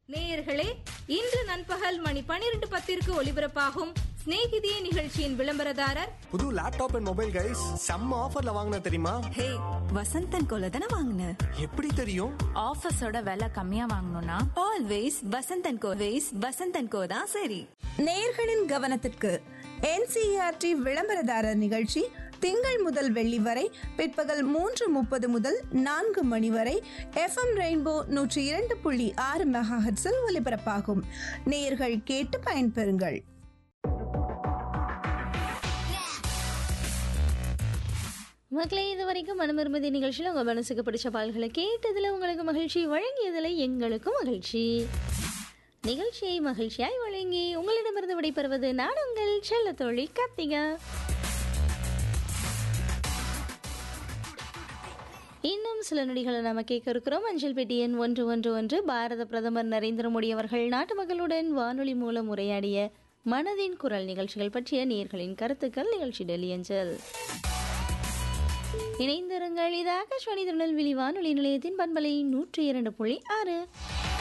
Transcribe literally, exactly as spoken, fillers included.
நேயர்களே, இன்று நண்பகல் மணி பனிரெண்டு பத்திற்கு ஒலிபரப்பாகும் ஸ்நேகிதியே நிகழ்ச்சியின் விளம்பரதாரர் புது லேப்டாப் அண்ட் மொபைல் கைஸ் செம்ம ஆஃபர்ல வாங்கின தெரியுமா? ஹே, வசந்தன் கோல தான வாங்குன? எப்படி தெரியும்? ஆஃபர்ஸோட விலை கம்மியா வாங்கணும்னா ஆல்வேஸ் வசந்தன் கோ. வேஸ் வசந்தன் கோ தான் சரி. நேயர்களின் கவனத்திற்கு என்சிஇஆர்டி விளம்பரதாரர் நிகழ்ச்சி திங்கள் முதல் வெள்ளி வரை பிற்பகல் மூன்று முப்பது முதல் நான்கு மணி வரை எஃப்எம் ரெயின்போ நூற்றி இரண்டு புள்ளி ஆறு மெகாஹெர்ட்ஸில் ஒலிபரப்பாகும். நேயர்கள் கேட்டு பயன்பெறுங்கள். மக்களே, இது வரைக்கும் மனமிருமதி நிகழ்ச்சியில் உங்கள் மனசுக்கு பிடிச்ச பால்களை கேட்டதில் உங்களுக்கு மகிழ்ச்சி, வழங்கியதில் எங்களுக்கும் மகிழ்ச்சி. நிகழ்ச்சியை மகிழ்ச்சியாய் வழங்கி உங்களிடமிருந்து விடைபெறுவது நான் உங்கள் செல்ல தோழி கார்த்திகா. இன்னும் சில நொடிகளை நாம கேட்க இருக்கிறோம். அஞ்சல் பெட்டி எண் ஒன்று ஒன்று ஒன்று. பாரத பிரதமர் நரேந்திர மோடி அவர்கள் நாட்டு மக்களுடன் வானொலி மூலம் உரையாடிய மனதின் குரல் நிகழ்ச்சிகள் பற்றிய நேயர்களின் கருத்துக்கள் நிகழ்ச்சி டெல்லி அஞ்சல். இணைந்திருங்கள். இது ஆகாஷ்வாணி திருநெல்வேலி வானொலி நிலையத்தின் பண்பலை நூற்றி இரண்டு புள்ளி ஆறு.